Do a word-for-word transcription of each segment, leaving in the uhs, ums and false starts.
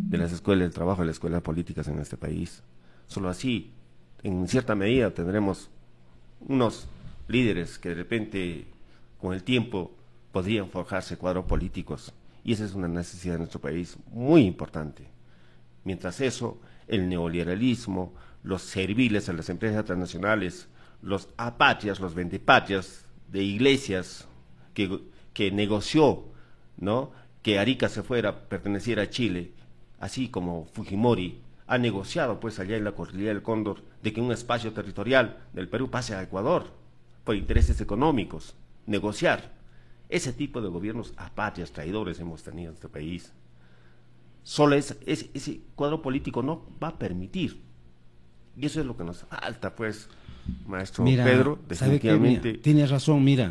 de las escuelas de trabajo y las escuelas políticas en este país. Solo así, en cierta medida, tendremos unos líderes que de repente, con el tiempo, podrían forjarse cuadros políticos. Y esa es una necesidad de nuestro país muy importante. Mientras eso, el neoliberalismo, los serviles a las empresas transnacionales, los apatrias, los vendepatrias de iglesias que, que negoció, ¿no?, que Arica se fuera, perteneciera a Chile, así como Fujimori ha negociado pues allá en la cordillera del Cóndor de que un espacio territorial del Perú pase a Ecuador por intereses económicos, negociar. Ese tipo de gobiernos apatrias, traidores hemos tenido en este país. Solo es, es, ese cuadro político no va a permitir. Y eso es lo que nos falta, pues, maestro Mira, Pedro, definitivamente. ¿sabe qué? Mira, tienes razón, mira,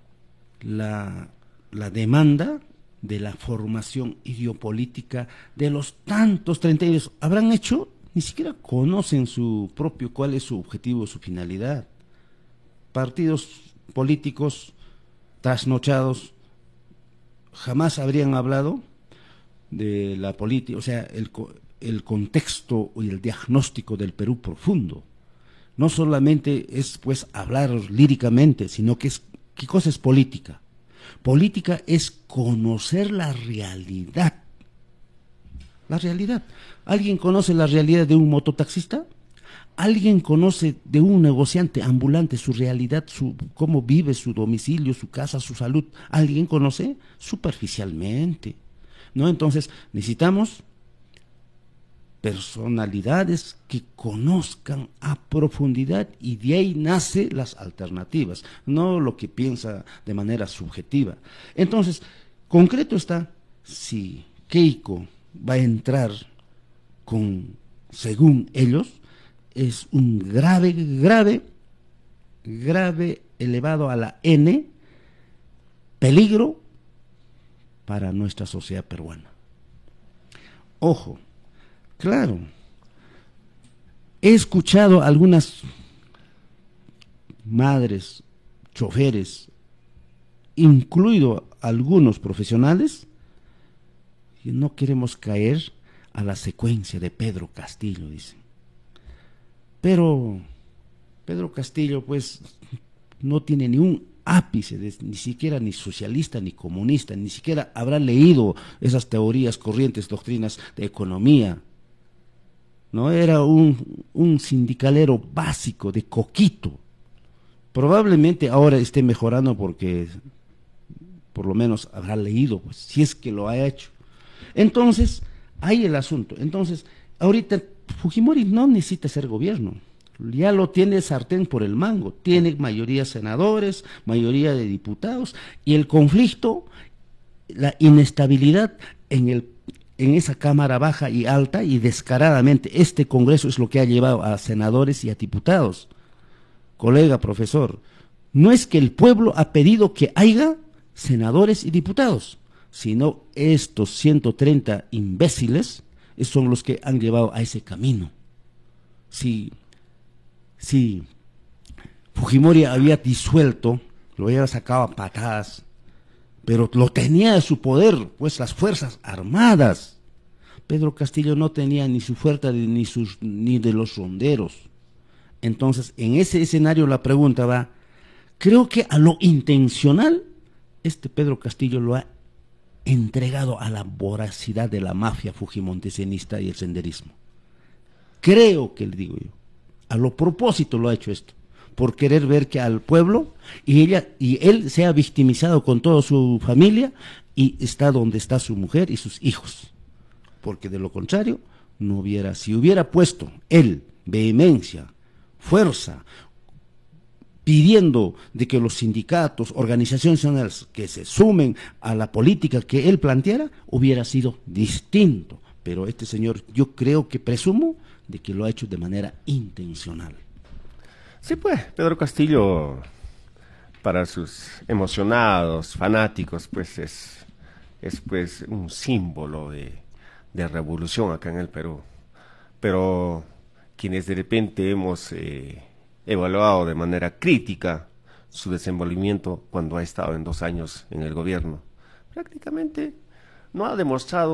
la, la demanda de la formación ideopolítica de los tantos treinta años habrán hecho, ni siquiera conocen su propio, cuál es su objetivo, su finalidad. Partidos políticos trasnochados jamás habrían hablado de la política, o sea, el, el contexto y el diagnóstico del Perú profundo. No solamente es pues hablar líricamente, sino que es, ¿qué cosa es política? Política es conocer la realidad. La realidad. ¿Alguien conoce la realidad de un mototaxista? ¿Alguien conoce de un negociante ambulante su realidad, su, cómo vive, su domicilio, su casa, su salud? ¿Alguien conoce? Superficialmente, ¿no? Entonces, necesitamos personalidades que conozcan a profundidad y de ahí nace las alternativas, no lo que piensa de manera subjetiva. Entonces, concreto está, si Keiko va a entrar con, según ellos, es un grave, grave, grave, elevado a la N, peligro para nuestra sociedad peruana. Ojo, claro, he escuchado a algunas madres, choferes, incluido algunos profesionales, que no queremos caer a la secuencia de Pedro Castillo, dicen. Pero Pedro Castillo, pues, no tiene ni un ápice, de, ni siquiera ni socialista ni comunista, ni siquiera habrá leído esas teorías, corrientes, doctrinas de economía. No era un, un sindicalero básico de coquito. Probablemente ahora esté mejorando porque por lo menos habrá leído, pues, si es que lo ha hecho. Entonces, ahí el asunto. Entonces, ahorita Fujimori no necesita ser gobierno, ya lo tiene sartén por el mango, tiene mayoría de senadores, mayoría de diputados, y el conflicto, la inestabilidad en, el, en esa Cámara baja y alta, y descaradamente este Congreso es lo que ha llevado a senadores y a diputados. Colega profesor, no es que el pueblo ha pedido que haya senadores y diputados, sino estos ciento treinta imbéciles son los que han llevado a ese camino. Si, si Fujimori había disuelto, lo había sacado a patadas, pero lo tenía de su poder, pues las Fuerzas Armadas. Pedro Castillo no tenía ni su fuerza ni, sus, ni de los ronderos. Entonces, en ese escenario la pregunta va, creo que a lo intencional, este Pedro Castillo lo ha entregado a la voracidad de la mafia fujimontesenista y el senderismo. Creo que le digo yo, a lo propósito lo ha hecho esto, por querer ver que al pueblo y ella y él se ha victimizado con toda su familia y está donde está su mujer y sus hijos, porque de lo contrario no hubiera, si hubiera puesto él vehemencia, fuerza, pidiendo de que los sindicatos, organizaciones nacionales que se sumen a la política que él planteara, hubiera sido distinto. Pero este señor, yo creo que presumo de que lo ha hecho de manera intencional. Sí, pues, Pedro Castillo, para sus emocionados, fanáticos, pues es, es pues un símbolo de, de revolución acá en el Perú. Pero quienes de repente hemos eh, evaluado de manera crítica su desenvolvimiento cuando ha estado en dos años en el gobierno, prácticamente no ha demostrado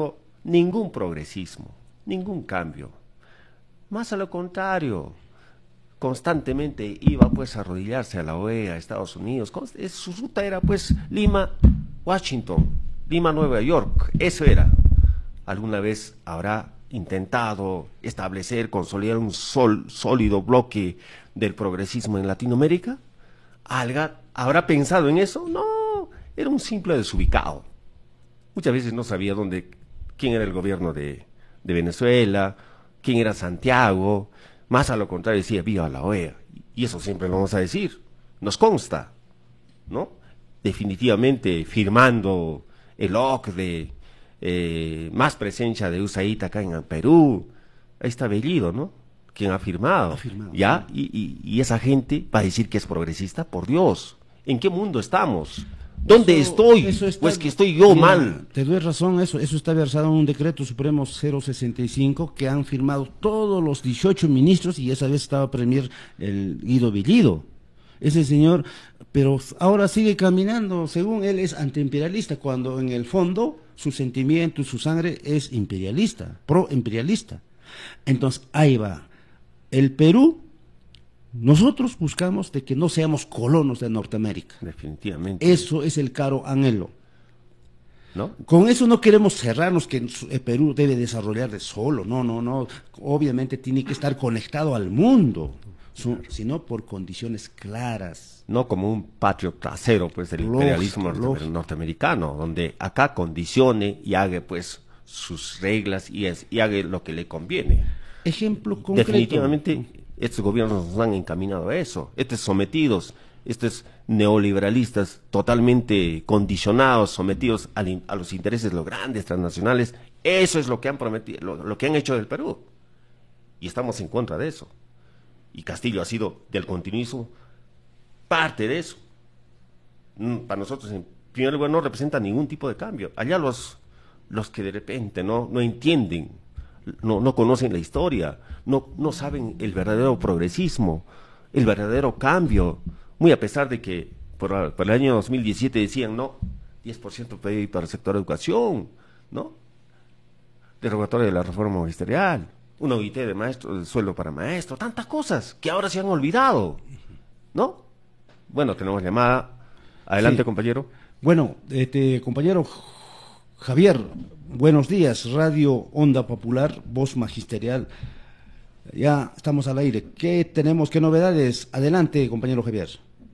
ningún progresismo, ningún cambio. Más a lo contrario, constantemente iba pues a arrodillarse a la O E A, a Estados Unidos. Su ruta era pues Lima, Washington, Lima, Nueva York, eso era. ¿Alguna vez habrá intentado establecer, consolidar un sol, sólido bloque del progresismo en Latinoamérica? ¿Alga, ¿Habrá pensado en eso? No, era un simple desubicado. Muchas veces no sabía dónde, quién era el gobierno de, de Venezuela, quién era Santiago. Más a lo contrario decía, viva la O E A. Y eso siempre lo vamos a decir, nos consta, ¿no? Definitivamente firmando el O C D E, eh, más presencia de U S A I D acá en Perú. Ahí está Bellido, ¿no? Quien ha firmado, ha firmado ¿ya? Y, y, y esa gente va a decir que es progresista, por Dios. ¿En qué mundo estamos? ¿Dónde Eso, estoy? eso está, pues que estoy yo mira, mal. Te doy razón, eso, eso está versado en un decreto supremo cero sesenta y cinco que han firmado todos los dieciocho ministros, y esa vez estaba premier el Guido Bellido. Ese señor, pero ahora sigue caminando, según él es antiimperialista, cuando en el fondo su sentimiento, su sangre es imperialista, pro-imperialista. Entonces, ahí va. El Perú, nosotros buscamos de que no seamos colonos de Norteamérica. Definitivamente. Eso es el caro anhelo. ¿No? Con eso no queremos cerrarnos que el Perú debe desarrollar de solo, no, no, no. Obviamente tiene que estar conectado al mundo, sino por condiciones claras. No como un patio trasero pues del Lógico, imperialismo lógico. norteamericano, donde acá condicione y haga pues sus reglas y, es, y haga lo que le conviene. Ejemplo concreto. Definitivamente estos gobiernos nos han encaminado a eso, estos sometidos, estos neoliberalistas totalmente condicionados, sometidos al, a los intereses de los grandes transnacionales. Eso es lo que han prometido, lo, lo que han hecho del Perú, y estamos en contra de eso. Y Castillo ha sido del continuismo parte de eso. Para nosotros, en primer lugar, no representa ningún tipo de cambio. Allá los, los que de repente no, no entienden, no, no conocen la historia, no, no saben el verdadero progresismo, el verdadero cambio, muy a pesar de que por, por el año dos mil diecisiete decían, no, diez por ciento P I B para el sector de educación, ¿no? Derogatoria de la reforma magisterial, una O I T de maestro, de sueldo para maestro, tantas cosas que ahora se han olvidado, ¿no? Bueno, tenemos llamada. Adelante, sí, compañero. Bueno, este compañero Javier, buenos días. Radio Onda Popular, voz magisterial. Ya estamos al aire. ¿Qué tenemos? ¿Qué novedades? Adelante, compañero Javier.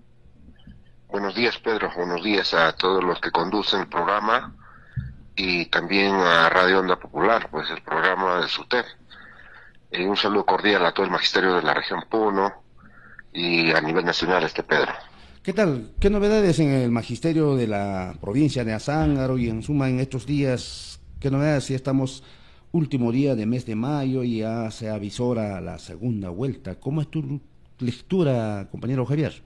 Buenos días, Pedro. Buenos días a todos los que conducen el programa y también a Radio Onda Popular, pues el programa de SUTEP. Eh, un saludo cordial a todo el magisterio de la región Puno y a nivel nacional, este Pedro. ¿Qué tal? ¿Qué novedades en el magisterio de la provincia de Azángaro y en suma en estos días? ¿Qué novedades? Si estamos último día de mes de mayo y ya se avisora la segunda vuelta. ¿Cómo es tu lectura, compañero Javier?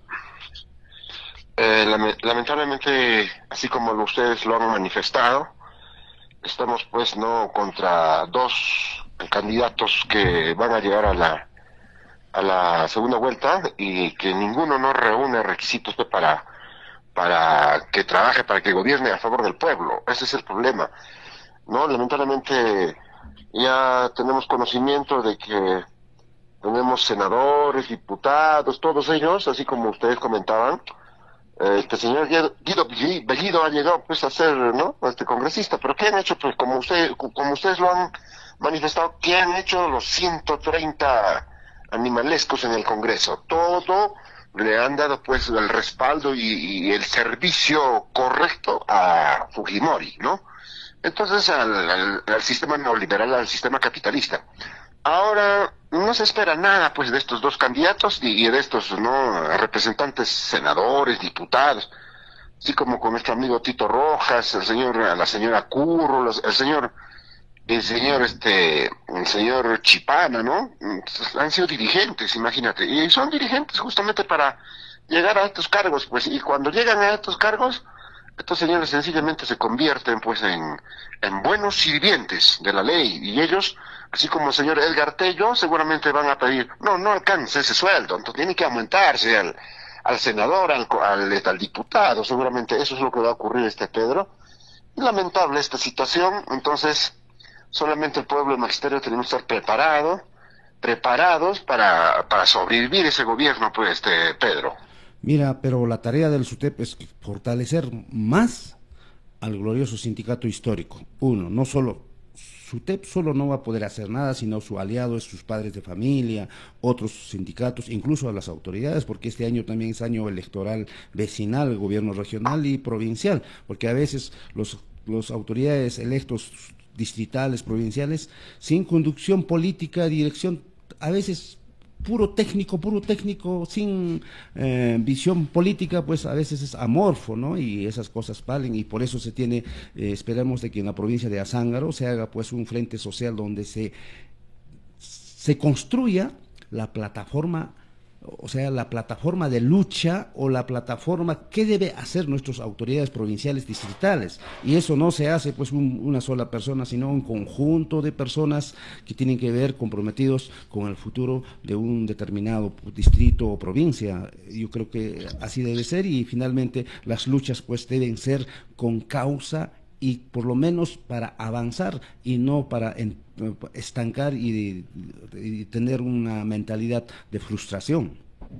Eh, lame- lamentablemente, así como ustedes lo han manifestado, estamos pues no contra dos candidatos que van a llegar a la a la segunda vuelta y que ninguno no reúne requisitos pues, para para que trabaje, para que gobierne a favor del pueblo. Ese es el problema, ¿no? Lamentablemente ya tenemos conocimiento de que tenemos senadores, diputados, todos ellos, así como ustedes comentaban. Este señor Guido Bellido ha llegado pues a ser, ¿no?, este congresista, pero ¿qué han hecho? Pues como usted, como ustedes lo han manifestado, ¿qué han hecho los ciento treinta animalescos en el Congreso? Todo le han dado pues el respaldo y, y el servicio correcto a Fujimori, ¿no? Entonces al, al, al sistema neoliberal, al sistema capitalista. Ahora no se espera nada pues de estos dos candidatos y, y de estos no representantes, senadores, diputados, así como con nuestro amigo Tito Rojas, el señor, la señora Curro, los, el señor, el señor este, el señor Chipana, ¿no? Han sido dirigentes, imagínate, y son dirigentes justamente para llegar a estos cargos, pues, y cuando llegan a estos cargos, estos señores sencillamente se convierten pues en, en buenos sirvientes de la ley, y ellos, así como el señor Edgar Tello, seguramente van a pedir, no, no alcanza ese sueldo, entonces tiene que aumentarse al, al senador, al, al, al diputado, seguramente eso es lo que va a ocurrir, este Pedro, lamentable esta situación. Entonces, solamente el pueblo del magisterio tenemos que estar preparado, preparados para, para sobrevivir ese gobierno, pues, este, Pedro. Mira, pero la tarea del SUTEP es fortalecer más al glorioso sindicato histórico. Uno, no solo, SUTEP solo no va a poder hacer nada, sino su aliado es sus padres de familia, otros sindicatos, incluso a las autoridades, porque este año también es año electoral vecinal, gobierno regional y provincial, porque a veces los, los autoridades electos distritales, provinciales, sin conducción política, dirección, a veces puro técnico, puro técnico, sin eh, visión política, pues a veces es amorfo, ¿no? Y esas cosas valen, y por eso se tiene, eh, esperamos de que en la provincia de Azángaro se haga pues un frente social donde se, se construya la plataforma, o sea, la plataforma de lucha o la plataforma que debe hacer nuestras autoridades provinciales distritales, y eso no se hace pues un, una sola persona, sino un conjunto de personas que tienen que ver comprometidos con el futuro de un determinado distrito o provincia. Yo creo que así debe ser, y finalmente las luchas pues deben ser con causa y por lo menos para avanzar y no para en, estancar y, y tener una mentalidad de frustración.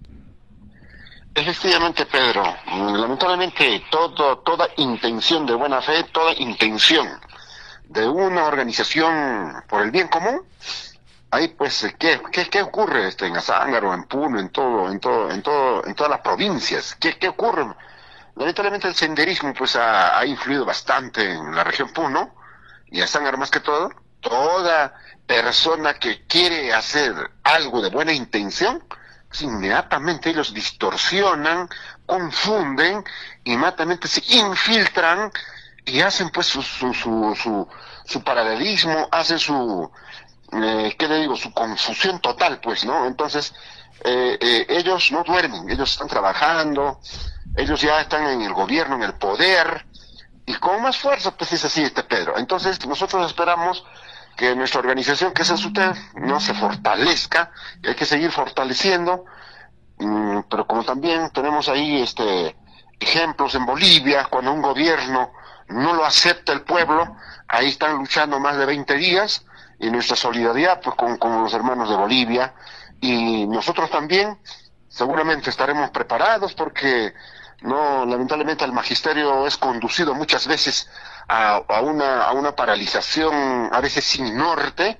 Efectivamente, Pedro, lamentablemente todo, toda intención de buena fe, toda intención de una organización por el bien común, ahí pues, ¿qué, qué, qué ocurre este, en Azángaro, en Puno, en todo, en todo, en todo, en todas las provincias? ¿Qué, qué ocurre? Lamentablemente el senderismo pues ha, ha influido bastante en la región Puno y Azángaro más que todo. Toda persona que quiere hacer algo de buena intención, pues inmediatamente ellos distorsionan, confunden, inmediatamente se infiltran y hacen pues su, su, su, su, su paralelismo, hacen su, eh, ¿qué le digo?, su confusión total, pues, ¿no? Entonces, eh, eh, ellos no duermen, ellos están trabajando, ellos ya están en el gobierno, en el poder, y con más fuerza, pues es así este Pedro. Entonces, nosotros esperamos que nuestra organización, que es el SUTEP, no se fortalezca, y hay que seguir fortaleciendo, mm, pero como también tenemos ahí este ejemplos en Bolivia, cuando un gobierno no lo acepta el pueblo, ahí están luchando más de veinte días, y nuestra solidaridad pues con, con los hermanos de Bolivia, y nosotros también seguramente estaremos preparados porque no, lamentablemente el magisterio es conducido muchas veces a, a una a una paralización a veces sin norte,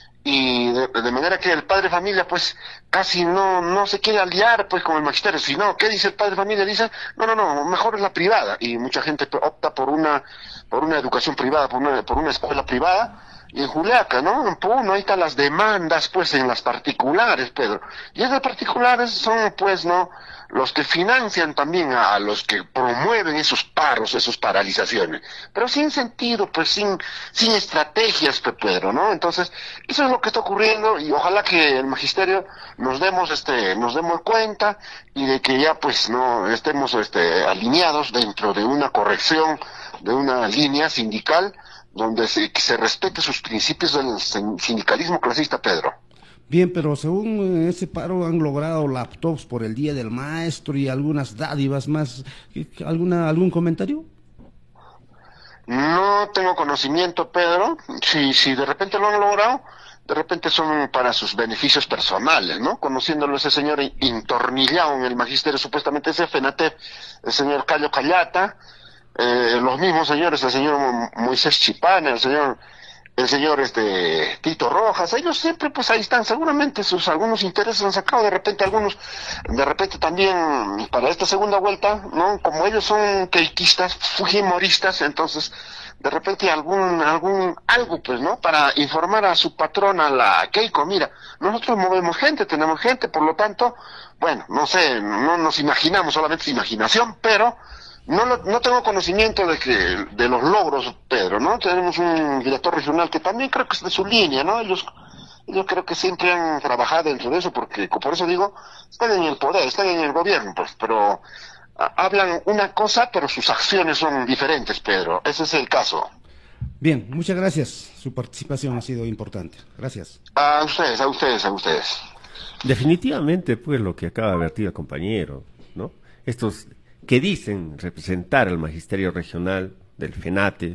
y de, de manera que el padre de familia pues casi no no se quiere aliar pues con el magisterio, sino ¿qué dice el padre de familia? Dice no no no mejor es la privada, y mucha gente opta por una por una educación privada, por una por una escuela privada. Y en Juliaca, ¿no? En Puno, ahí están las demandas, pues, en las particulares, Pedro. Y esas particulares son, pues, ¿no?, los que financian también a, a los que promueven esos paros, esas paralizaciones. Pero sin sentido, pues, sin sin estrategias, pues, Pedro, ¿no? Entonces, eso es lo que está ocurriendo, y ojalá que el magisterio nos demos, este, nos demos cuenta, y de que ya, pues, no estemos, este, alineados dentro de una corrección, de una línea sindical, donde se, se respete sus principios del sindicalismo clasista, Pedro. Bien, pero según ese paro han logrado laptops por el Día del Maestro y algunas dádivas más. ¿Alguna, algún comentario? No tengo conocimiento, Pedro. Si, si de repente lo han logrado, de repente son para sus beneficios personales, ¿no? Conociéndolo ese señor intornillado en el magisterio, supuestamente ese FENATEP, el señor Cayo Callata, Eh, los mismos señores, el señor Moisés Chipana, el señor, el señor este Tito Rojas, ellos siempre pues ahí están, seguramente sus algunos intereses han sacado, de repente algunos, de repente también para esta segunda vuelta, ¿no? Como ellos son keikistas, fujimoristas, entonces de repente algún, algún, algo pues, ¿no? Para informar a su patrona, la Keiko, mira, nosotros movemos gente, tenemos gente, por lo tanto, bueno, no sé, no nos imaginamos, solamente imaginación, pero No, no tengo conocimiento de que de los logros, Pedro, ¿no? Tenemos un director regional que también creo que es de su línea, ¿no? Ellos, ellos creo que siempre han trabajado dentro de eso, porque por eso digo, están en el poder, están en el gobierno, pues, pero a, hablan una cosa, pero sus acciones son diferentes, Pedro. Ese es el caso. Bien, muchas gracias. Su participación ha sido importante. Gracias. A ustedes, a ustedes, a ustedes. Definitivamente, pues, lo que acaba de advertir el compañero, ¿no? Estos que dicen representar al magisterio regional del FENATE,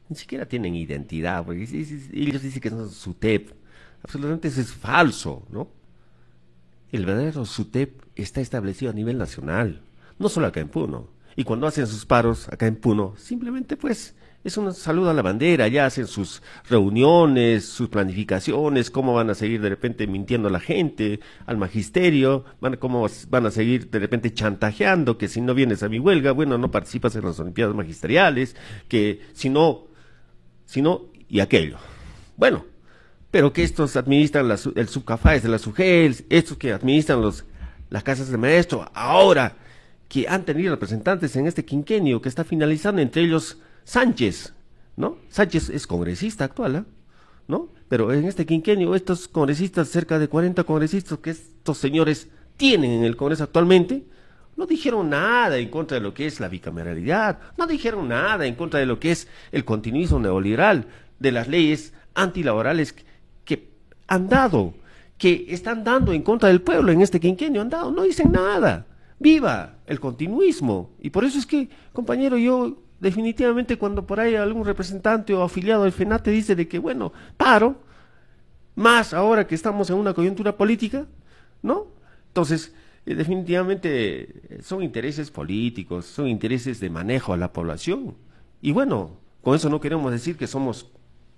ni siquiera tienen identidad, porque ellos dicen que son SUTEP. Absolutamente eso es falso, ¿no? El verdadero SUTEP está establecido a nivel nacional, no solo acá en Puno. Y cuando hacen sus paros acá en Puno, simplemente pues es un saludo a la bandera, ya hacen sus reuniones, sus planificaciones, cómo van a seguir de repente mintiendo a la gente, al magisterio, van, cómo van a seguir de repente chantajeando, que si no vienes a mi huelga, bueno, no participas en las Olimpiadas Magisteriales, que si no, si no, y aquello. Bueno, pero que estos administran la, el subcafaes de la SUGEL, estos que administran los, las casas de maestro, ahora que han tenido representantes en este quinquenio que está finalizando, entre ellos Sánchez, ¿no? Sánchez es congresista actual, ¿eh? ¿no? Pero en este quinquenio, estos congresistas, cerca de cuarenta congresistas que estos señores tienen en el Congreso actualmente, no dijeron nada en contra de lo que es la bicameralidad, no dijeron nada en contra de lo que es el continuismo neoliberal, de las leyes antilaborales que, que han dado, que están dando en contra del pueblo en este quinquenio, han dado, no dicen nada. Viva el continuismo. Y por eso es que, compañero, yo definitivamente cuando por ahí algún representante o afiliado del FENATE dice de que, bueno, paro, más ahora que estamos en una coyuntura política, ¿no? Entonces, eh, definitivamente son intereses políticos, son intereses de manejo a la población. Y bueno, con eso no queremos decir que somos,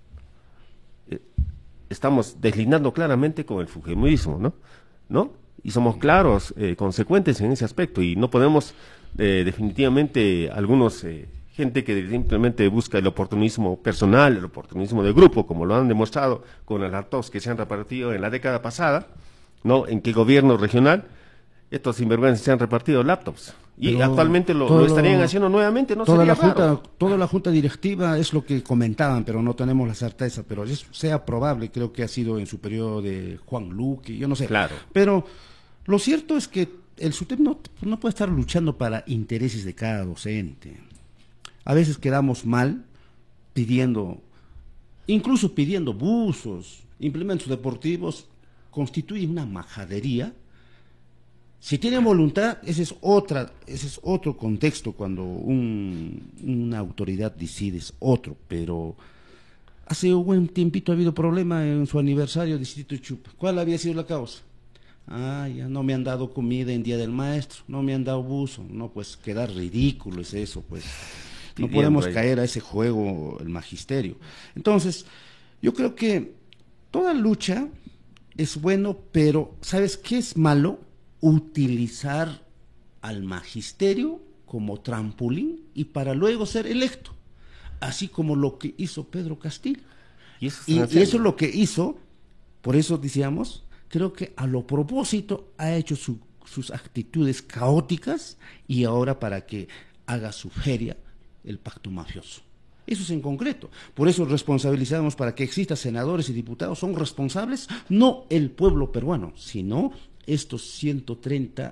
eh, estamos deslindando claramente con el fujimorismo, ¿no? ¿No? Y somos claros, eh, consecuentes en ese aspecto, y no podemos, eh, definitivamente, algunos, eh, gente que simplemente busca el oportunismo personal, el oportunismo de grupo, como lo han demostrado con los laptops que se han repartido en la década pasada, ¿no? En que el gobierno regional, estos sinvergüenzas se han repartido laptops, y Pero actualmente lo, lo estarían haciendo nuevamente, no toda sería la junta, raro. Toda la junta directiva es lo que comentaban, pero no tenemos la certeza, pero es, sea probable, creo que ha sido en su periodo de Juan Luque, yo no sé. Claro. Pero lo cierto es que el SUTEP no, no puede estar luchando para intereses de cada docente. A veces quedamos mal pidiendo, incluso pidiendo buzos, implementos deportivos, constituye una majadería. Si tienen voluntad, ese es otra, ese es otro contexto cuando un, una autoridad decide, es otro, pero hace un buen tiempito ha habido problema en su aniversario de Distrito Chupa. ¿Cuál había sido la causa? Ah, ya no me han dado comida en Día del Maestro, no me han dado buzo. No, pues queda ridículo es eso, pues. No podemos caer a ese juego el magisterio. Entonces, yo creo que toda lucha es bueno, pero ¿sabes qué es malo? Utilizar al magisterio como trampolín y para luego ser electo, así como lo que hizo Pedro Castillo. Y eso, y, y eso es lo que hizo, por eso decíamos, creo que a lo propósito ha hecho su, sus actitudes caóticas y ahora para que haga su feria el pacto mafioso. Eso es en concreto. Por eso responsabilizamos para que existan senadores y diputados, son responsables no el pueblo peruano, sino estos ciento treinta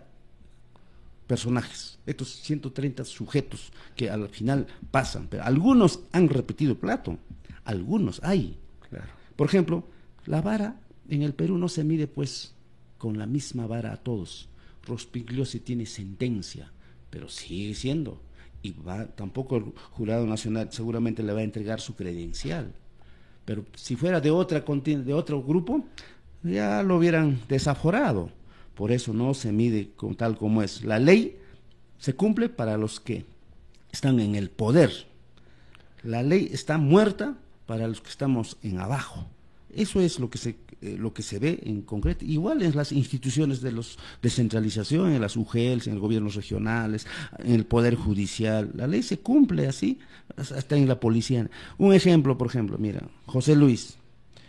personajes, estos ciento treinta sujetos que al final pasan, pero algunos han repetido el plato, algunos hay. Claro. Por ejemplo, la vara en el Perú no se mide pues con la misma vara a todos. Rospigliosi tiene sentencia, pero sigue siendo, y va, tampoco el Jurado Nacional seguramente le va a entregar su credencial, pero si fuera de otra de otro grupo, ya lo hubieran desaforado. Por eso no se mide con tal como es. La ley se cumple para los que están en el poder. La ley está muerta para los que estamos en abajo. Eso es lo que se eh, lo que se ve en concreto. Igual en las instituciones de los descentralización, en las U G E Ls, en los gobiernos regionales, en el poder judicial. La ley se cumple así, hasta en la policía. Un ejemplo, por ejemplo, mira, José Luis,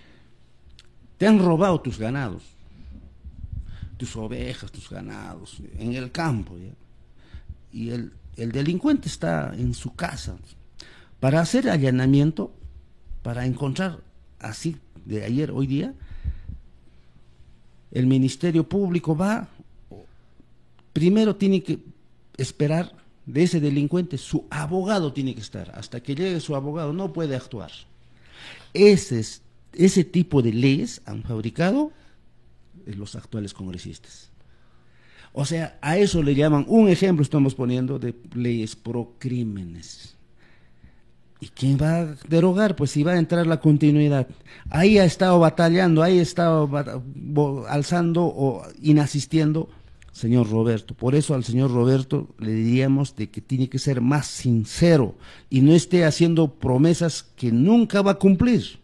te han robado tus ganados, tus ovejas, tus ganados, en el campo, ¿ya? Y el, el delincuente está en su casa. Para hacer allanamiento, para encontrar así de ayer, hoy día, el Ministerio Público va, primero tiene que esperar de ese delincuente, su abogado tiene que estar, hasta que llegue su abogado no puede actuar. Ese, es, ese tipo de leyes han fabricado los actuales congresistas. O sea, a eso le llaman, un ejemplo estamos poniendo de leyes pro crímenes. ¿Y quién va a derogar? Pues si va a entrar la continuidad. Ahí ha estado batallando, ahí ha estado alzando o inasistiendo señor Roberto. Por eso al señor Roberto le diríamos de que tiene que ser más sincero y no esté haciendo promesas que nunca va a cumplir.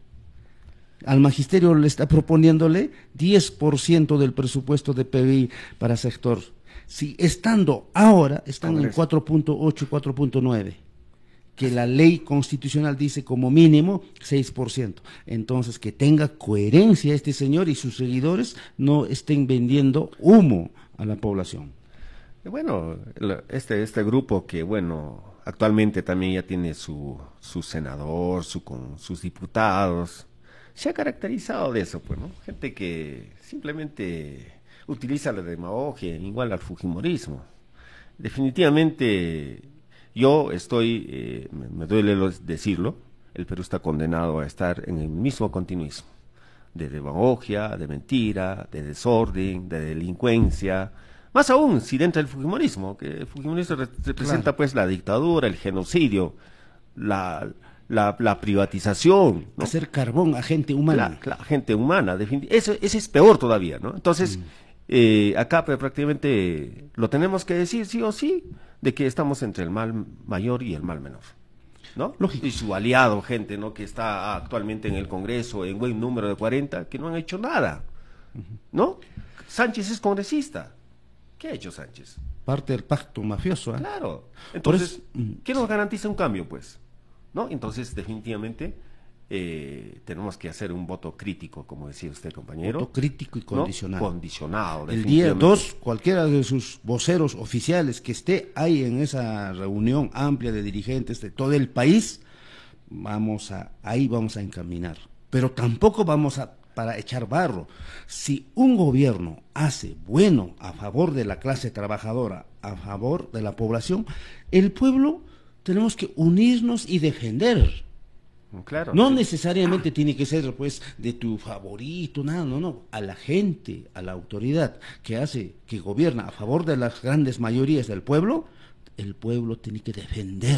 Al magisterio le está proponiéndole diez por ciento del presupuesto de P B I para sector. Si estando ahora, están Congreso en cuatro punto ocho, cuatro punto nueve, que la ley constitucional dice como mínimo seis por ciento. Entonces, que tenga coherencia este señor y sus seguidores, no estén vendiendo humo a la población. Bueno, este, este grupo que, bueno, actualmente también ya tiene su, su senador, su, con sus diputados, se ha caracterizado de eso, pues, ¿no? Gente que simplemente utiliza la demagogia, igual al fujimorismo. Definitivamente, yo estoy, eh, me, me duele decirlo, el Perú está condenado a estar en el mismo continuismo, de demagogia, de mentira, de desorden, de delincuencia, más aún si dentro del fujimorismo, que el fujimorismo re representa claro. pues la dictadura, el genocidio, la... La, la privatización, ¿no? Hacer carbón a gente humana. La, la gente humana, eso, ese es peor todavía, ¿no? Entonces, mm. eh, acá pues, prácticamente lo tenemos que decir sí o sí, de que estamos entre el mal mayor y el mal menor, ¿no? Lógico. Y su aliado, gente, ¿no? Que está actualmente en el Congreso, en buen número de cuarenta, que no han hecho nada, ¿no? Sánchez es congresista. ¿Qué ha hecho Sánchez? Parte del pacto mafioso, ¿eh? Claro. Entonces, eso, ¿qué nos garantiza un cambio, pues? ¿No? Entonces, definitivamente, eh, tenemos que hacer un voto crítico, como decía usted, compañero. Voto crítico y condicionado. ¿No? Condicionado, el día dos, cualquiera de sus voceros oficiales que esté ahí en esa reunión amplia de dirigentes de todo el país, vamos a, ahí vamos a encaminar. Pero tampoco vamos a para echar barro. Si un gobierno hace bueno a favor de la clase trabajadora, a favor de la población, el pueblo tenemos que unirnos y defender. Claro. No necesariamente tiene que ser pues de tu favorito, nada, no, no. A la gente, a la autoridad que hace, que gobierna a favor de las grandes mayorías del pueblo, el pueblo tiene que defender.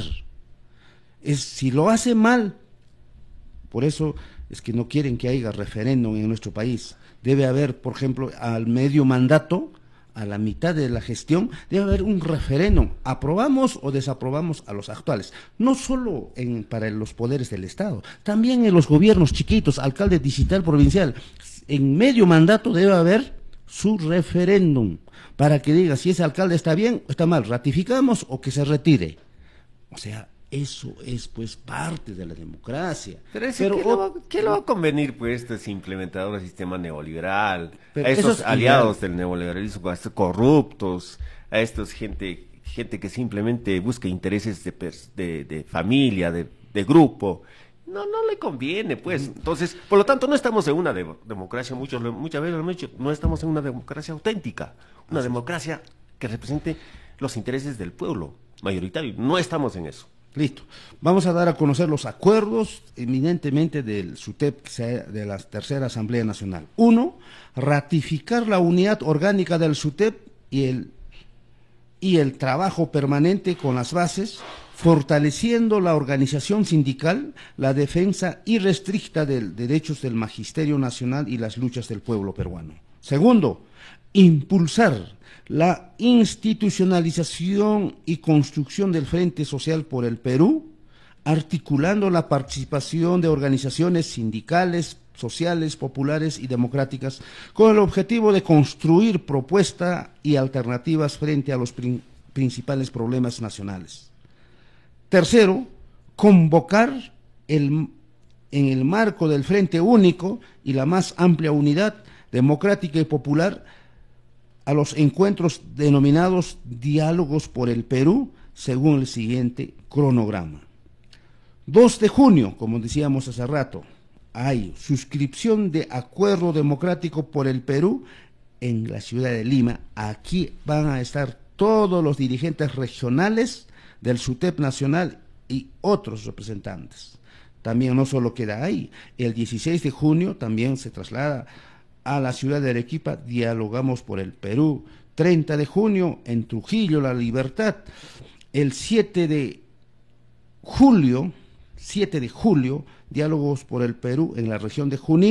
Es, si lo hace mal, por eso es que no quieren que haya referéndum en nuestro país. Debe haber, por ejemplo, al medio mandato, a la mitad de la gestión, debe haber un referéndum, aprobamos o desaprobamos a los actuales, no solo en, para los poderes del Estado, también en los gobiernos chiquitos, alcalde distrital, provincial, en medio mandato debe haber su referéndum, para que diga si ese alcalde está bien o está mal, ratificamos o que se retire. O sea, eso es pues parte de la democracia. Pero, ese, pero ¿qué, lo va, ¿qué lo va a convenir pues este implementador del sistema neoliberal? A estos aliados ideal. del neoliberalismo, a estos corruptos, a estos gente gente que simplemente busca intereses de, de, de familia, de, de grupo. No, no le conviene, pues. Entonces, por lo tanto, no estamos en una de, democracia, muchos, muchas veces lo hemos dicho, no estamos en una democracia auténtica, una Así democracia que represente los intereses del pueblo mayoritario. No estamos en eso. Listo. Vamos a dar a conocer los acuerdos eminentemente del SUTEP, de la Tercera Asamblea Nacional. Uno, ratificar la unidad orgánica del SUTEP y el, y el trabajo permanente con las bases, fortaleciendo la organización sindical, la defensa irrestricta de derechos del Magisterio Nacional y las luchas del pueblo peruano. Segundo, impulsar la institucionalización y construcción del Frente Social por el Perú, articulando la participación de organizaciones sindicales, sociales, populares y democráticas, con el objetivo de construir propuestas y alternativas frente a los prin- principales problemas nacionales. Tercero, convocar el, en el marco del Frente Único y la más amplia unidad democrática y popular a los encuentros denominados Diálogos por el Perú, según el siguiente cronograma. dos de junio, como decíamos hace rato, hay suscripción de Acuerdo Democrático por el Perú en la ciudad de Lima. Aquí van a estar todos los dirigentes regionales del SUTEP Nacional y otros representantes. También no solo queda ahí, el dieciséis de junio también se traslada a la ciudad de Arequipa, Dialogamos por el Perú. treinta de junio, en Trujillo, La Libertad. El siete de julio, siete de julio, Diálogos por el Perú en la región de Junín.